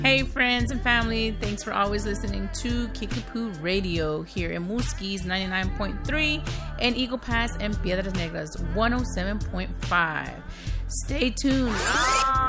Hey friends and family, thanks for always listening to Kickapoo Radio here in Muskies 99.3 and Eagle Pass and Piedras Negras 107.5. Stay tuned.